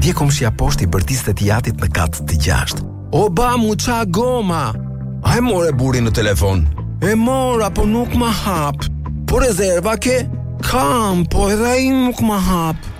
Dje komshia poshtë I bërtiste të jatit në kat të 6. O ba mu qa goma. A e more buri në telefon? E mora, po nuk ma hap. Po rezerva ke? Kam, po edhe ai nuk ma hap.